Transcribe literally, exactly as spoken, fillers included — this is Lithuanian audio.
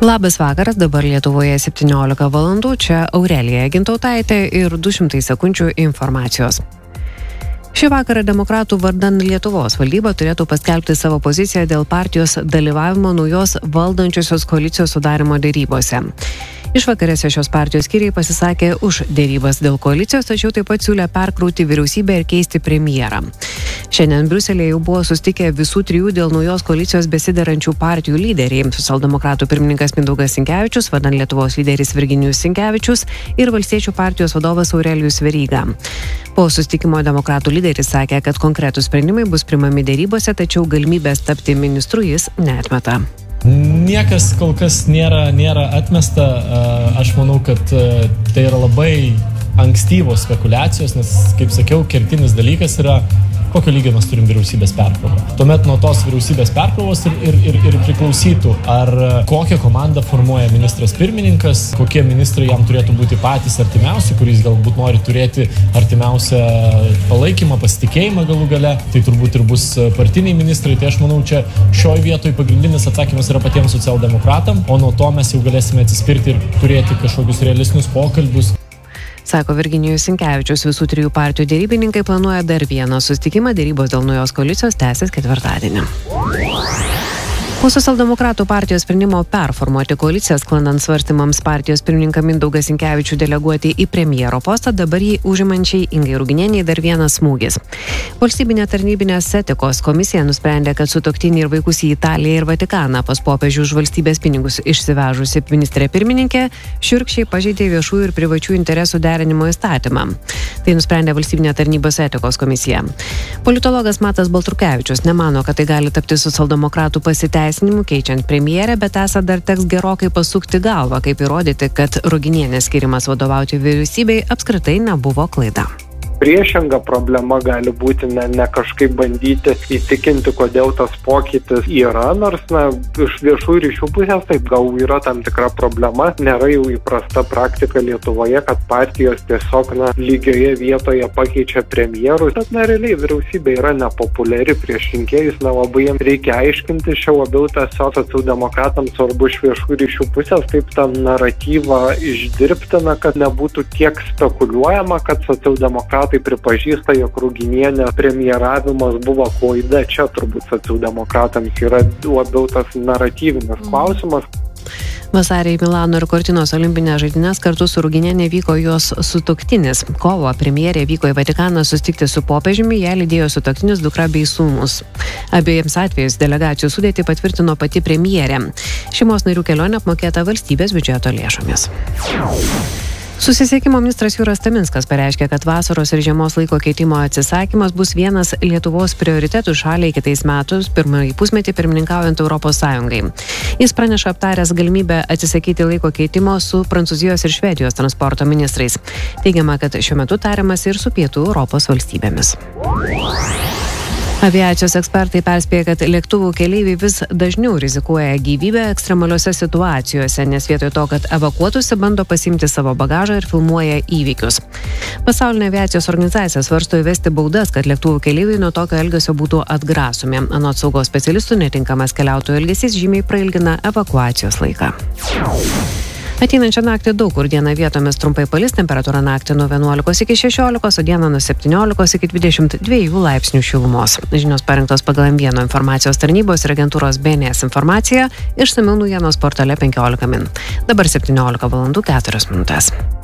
Labas vakaras, dabar Lietuvoje septyniolika valandų, čia Aurelija Gintautaitė ir du šimtai sekundžių informacijos. Šį vakarą demokratų vardan Lietuvos valdyba turėtų paskelbti savo poziciją dėl partijos dalyvavimo naujos valdančiosios koalicijos sudarimo dėrybose. Išvakarėse šios partijos skyriai pasisakė už dėrybas dėl koalicijos, tačiau taip pat siūlė perkrauti vyriausybę ir keisti premjerą. Šiandien Briuselėje jau buvo susitikę visų trijų dėl naujos koalicijos besiderančių partijų lyderiai – socialdemokratų pirmininkas Mindaugas Sinkevičius, vardan Lietuvos lyderis Virginijus Sinkevičius ir Valstiečių partijos vadovas Aurelijus Veryga. Po susitikimo demokratų lyderis sakė, kad konkretūs sprendimai bus priimami dėrybose, tačiau galimybės tapti ministru jis neatmeta. Niekas kol kas nėra, nėra atmesta. Aš manau, kad tai yra labai ankstyvos spekulacijos, nes, kaip sakiau, kertinis dalykas yra, kokio lygio mes turim vyriausybės perkrovą. Tuomet nuo tos vyriausybės perkrovos ir, ir, ir, ir priklausytų, ar kokią komandą formuoja ministras pirmininkas, kokie ministrai jam turėtų būti patys artimiausi, kuris galbūt nori turėti artimiausią palaikymą, pasitikėjimą galų gale. Tai turbūt ir bus partiniai ministrai. Tai aš manau, čia šioj vietoj pagrindinis atsakymas yra patiems socialdemokratam, o nuo to mes jau galėsime atsispirti ir turėti kažkokius realesnius pokalbius. Sako Virginijus Sinkevičius, visų trijų partijų dėrybininkai planuoja dar vieną susitikimą, dėrybos dėl naujos koalicijos tęsis ketvirtadienį. Po socialdemokratų partijos sprendimo performuoti koaliciją sklandant svarstymams partijos pirmininką Mindaugą Sinkevičių deleguoti į premjero postą, dabar jį užimančiai Ingai Ruginienei dar vienas smūgis. Valstybinė tarnybinės etikos komisija nusprendė, kad sutuoktinį ir vaikus į Italiją ir Vatikaną pas popiežių už valstybės pinigus išsivežusi ministrė pirmininkė šiurkščiai pažeidė viešųjų ir privačių interesų derinimo įstatymą. Tai nusprendė Valstybinė tarnybos etikos komisija. Politologas Matas Baltrukevičius nemano, kad tai gali tapti socialdemokratų pasiteisinimų keičiant premjerę, bet esą dar teks gerokai pasukti galvą, kaip įrodyti, kad Ruginienės skirimas vadovauti vyriausybei apskritai nebuvo klaida. Priešinga problema gali būti ne, ne kažkaip bandyti įtikinti, kodėl tas pokytis yra, nors na, iš viešų ryšių pusės taip gal yra tam tikra problema. Nėra jau įprasta praktika Lietuvoje, kad partijos tiesiog na, lygioje vietoje pakeičia premjerus. Bet na, realiai vyriausybė yra nepopuliari prieš rinkėjus, nelabai jiems reikia aiškinti, šia labiau tiesiog socialdemokratams svarbu iš viešų ryšių pusės taip tą naratyvą išdirbti, na, kad nebūtų tiek spekuliuojama, kad socialdemokratai tai pripažįsta, jog Ruginienė premjeravimas buvo klaida. Čia turbūt socialdemokratams yra labiau tas naratyvinis klausimas. Vasarį į Milano ir Cortinos olimpinės žaidynės kartu su Ruginienė vyko jos sutuoktinis. Kovo premjerė vyko į Vatikaną susitikti su popiežiumi, ją lydėjo sutuoktinis, dukra bei sūnus. Abiejams atvejus delegacijų sudėtį patvirtino pati premjerė. Šeimos narių kelionė apmokėta valstybės biudžeto lėšomis. Susisiekimo ministras Jūras Taminskas pareiškė, kad vasaros ir žiemos laiko keitimo atsisakymas bus vienas Lietuvos prioritetų šaliai kitais metus, pirmąjį pusmetį pirmininkaujant Europos Sąjungai. Jis praneša aptaręs galimybę atsisakyti laiko keitimo su Prancūzijos ir Švedijos transporto ministrais. Teigiama, kad šiuo metu tariamas ir su Pietų Europos valstybėmis. Aviacijos ekspertai perspėja, kad lėktuvų keleiviai vis dažniau rizikuoja gyvybę ekstremaliose situacijose, nes vietoj to, kad evakuotųsi, bando pasiimti savo bagažą ir filmuoja įvykius. Pasaulinė aviacijos organizacija svarsto įvesti baudas, kad lėktuvų keleiviai nuo tokio elgesio būtų atgrasomi. Anot saugos specialistų, netinkamas keliautojų elgesys žymiai prailgina evakuacijos laiką. Ateinančią naktį daug kur dieną vietomis trumpai palis, temperatūra naktį nuo vienuolikos iki šešiolikos, o dieną nuo septyniolikos iki dvidešimt dviejų laipsnių šilumos. Žinios parengtos pagal M vienas informacijos tarnybos ir agentūros B N S informaciją, išsamiau naujienos portale penkiolika min. Dabar septyniolika valandų keturios minutės.